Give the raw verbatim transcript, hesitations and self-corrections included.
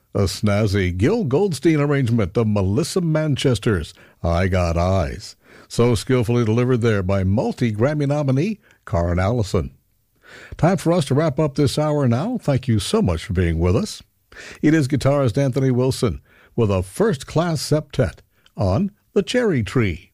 A snazzy Gil Goldstein arrangement of Melissa Manchester's I Got Eyes, so skillfully delivered there by multi-Grammy nominee Karen Allison. Time for us to wrap up this hour now. Thank you so much for being with us. It is guitarist Anthony Wilson with a first-class septet on The Cherry Tree.